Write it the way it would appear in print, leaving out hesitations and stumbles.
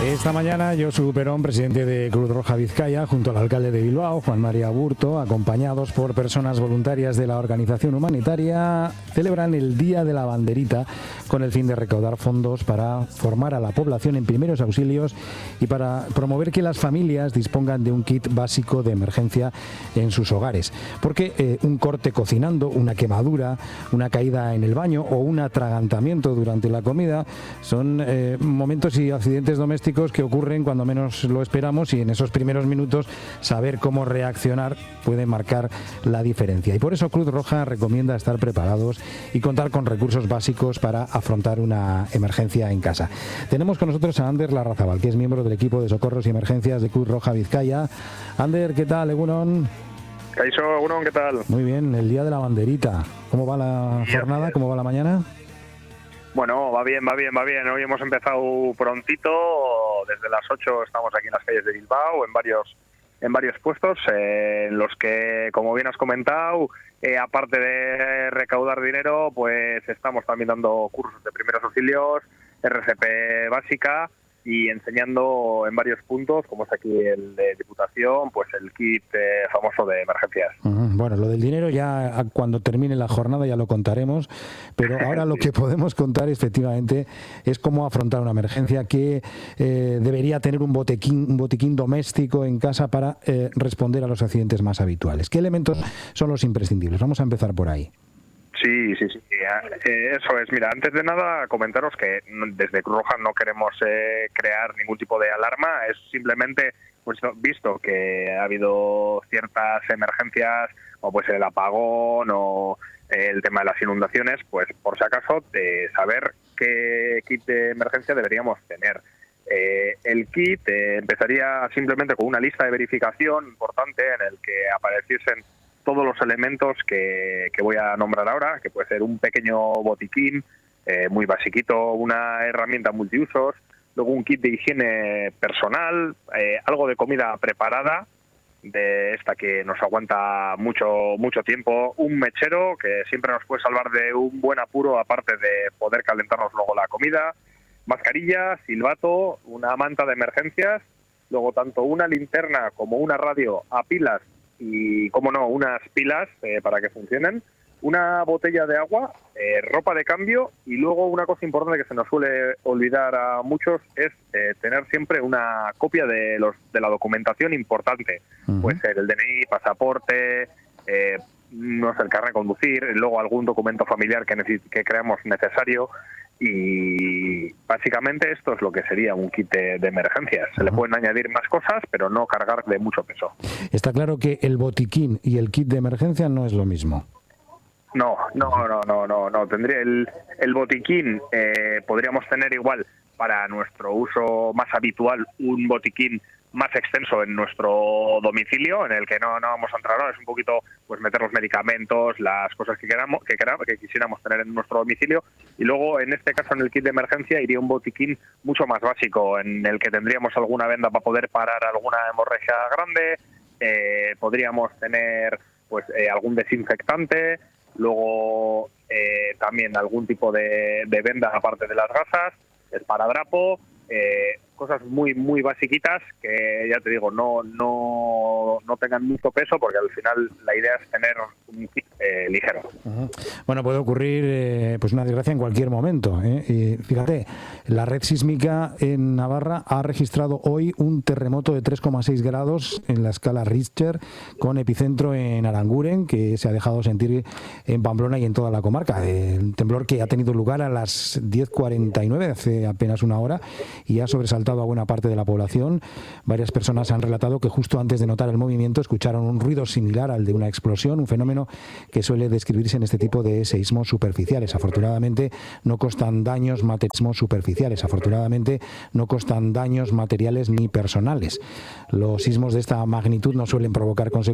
Esta mañana Josu Perón, presidente de Cruz Roja Vizcaya, junto al alcalde de Bilbao, Juan María Aburto, acompañados por personas voluntarias de la organización humanitaria, celebran el Día de la Banderita con el fin de recaudar fondos para formar a la población en primeros auxilios y para promover que las familias dispongan de un kit básico de emergencia en sus hogares. Porque un corte cocinando, una quemadura, una caída en el baño o un atragantamiento durante la comida son momentos y accidentes domésticos que ocurren cuando menos lo esperamos, y en esos primeros minutos saber cómo reaccionar puede marcar la diferencia. Y por eso Cruz Roja recomienda estar preparados y contar con recursos básicos para afrontar una emergencia en casa. Tenemos con nosotros a Ander Larrazábal, que es miembro del equipo de socorros y emergencias de Cruz Roja Vizcaya. Ander, ¿qué tal, Egunon? Kaixo, Egunon, ¿qué tal? Muy bien, el Día de la Banderita. ¿Cómo va la jornada? ¿Cómo va la mañana? Bueno, va bien. Hoy hemos empezado prontito, desde las 8 estamos aquí en las calles de Bilbao, en varios puestos, en los que, como bien has comentado, aparte de recaudar dinero, pues estamos también dando cursos de primeros auxilios, RCP básica, y enseñando en varios puntos, como es aquí el de Diputación, pues el kit famoso de emergencias. Bueno, lo del dinero ya cuando termine la jornada ya lo contaremos, pero ahora lo que podemos contar efectivamente es cómo afrontar una emergencia, que debería tener un botiquín doméstico en casa para responder a los accidentes más habituales. ¿Qué elementos son los imprescindibles? Vamos a empezar por ahí. Sí. Eso es. Mira, antes de nada, comentaros que desde Cruz Roja no queremos crear ningún tipo de alarma. Es simplemente, pues, visto que ha habido ciertas emergencias, o pues el apagón o el tema de las inundaciones, pues por si acaso, de saber qué kit de emergencia deberíamos tener. El kit empezaría simplemente con una lista de verificación importante en el que apareciesen todos los elementos que voy a nombrar ahora, que puede ser un pequeño botiquín muy basiquito, una herramienta multiusos, luego un kit de higiene personal, algo de comida preparada, de esta que nos aguanta mucho tiempo, un mechero que siempre nos puede salvar de un buen apuro, aparte de poder calentarnos luego la comida, mascarilla, silbato, una manta de emergencias, luego tanto una linterna como una radio a pilas y, como no, unas pilas para que funcionen, una botella de agua, ropa de cambio, y luego una cosa importante que se nos suele olvidar a muchos es tener siempre una copia de la documentación importante. Puede ser el DNI, pasaporte, no sé, el carnet de conducir, luego algún documento familiar que creamos necesario. Y básicamente esto es lo que sería un kit de emergencias. Se le pueden añadir más cosas, pero no cargar de mucho peso. Está claro que el botiquín y el kit de emergencia no es lo mismo. No. Tendría el botiquín, podríamos tener igual para nuestro uso más habitual un botiquín más extenso en nuestro domicilio, en el que no vamos a entrar ahora, es un poquito pues meter los medicamentos, las cosas que quisiéramos tener en nuestro domicilio, y luego en este caso en el kit de emergencia iría un botiquín mucho más básico, en el que tendríamos alguna venda para poder parar alguna hemorragia grande, podríamos tener pues algún desinfectante, luego también algún tipo de venda aparte de las gasas, esparadrapo, cosas muy basiquitas que, ya te digo, no tengan mucho peso, porque al final la idea es tener un kit ligero. Bueno, puede ocurrir pues una desgracia en cualquier momento, Y fíjate, la red sísmica en Navarra ha registrado hoy un terremoto de 3,6 grados en la escala Richter, con epicentro en Aranguren, que se ha dejado sentir en Pamplona y en toda la comarca. El temblor que ha tenido lugar a las 10:49, hace apenas una hora, y ha sobresaltado a buena parte de la población. Varias personas han relatado que justo antes de notar el movimiento escucharon un ruido similar al de una explosión, un fenómeno que suele describirse en este tipo de seísmos superficiales. Afortunadamente no costan daños materiales ni personales. Los sismos de esta magnitud no suelen provocar consecuencias